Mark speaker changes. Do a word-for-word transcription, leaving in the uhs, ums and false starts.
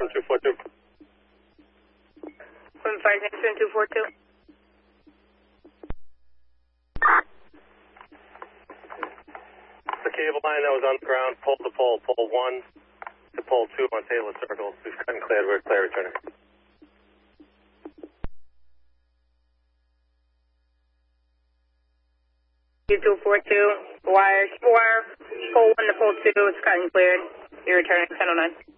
Speaker 1: from two four two.
Speaker 2: From five six from two four two.
Speaker 1: The cable line that was on the ground, pole to pole, pole one to pole two on Taylor Circle. We've cut and cleared, we're clear returning.
Speaker 2: two four two, wire, wire, pole one to pole two, it's cut and cleared. You're returning ten oh nine.